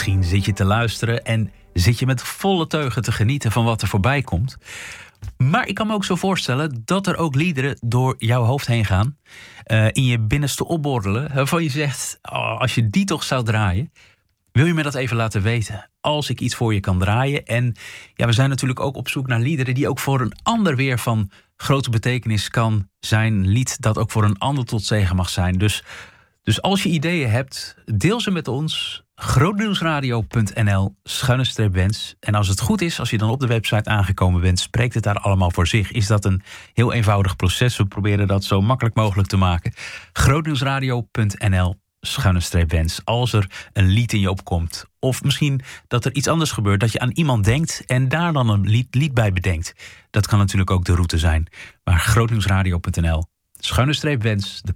Misschien zit je te luisteren en zit je met volle teugen te genieten van wat er voorbij komt. Maar ik kan me ook zo voorstellen dat er ook liederen door jouw hoofd heen gaan. In je binnenste opborrelen. Waarvan je zegt, als je die toch zou draaien, wil je me dat even laten weten? Als ik iets voor je kan draaien. En ja, we zijn natuurlijk ook op zoek naar liederen die ook voor een ander weer van grote betekenis kan zijn. Een lied dat ook voor een ander tot zegen mag zijn. Dus als je ideeën hebt, deel ze met ons. grootnieuwsradio.nl/wens. En als het goed is, als je dan op de website aangekomen bent, spreekt het daar allemaal voor zich. Is dat een heel eenvoudig proces? We proberen dat zo makkelijk mogelijk te maken. grootnieuwsradio.nl/wens. Als er een lied in je opkomt, of misschien dat er iets anders gebeurt, dat je aan iemand denkt en daar dan een lied bij bedenkt. Dat kan natuurlijk ook de route zijn. Maar grootnieuwsradio.nl/wens, de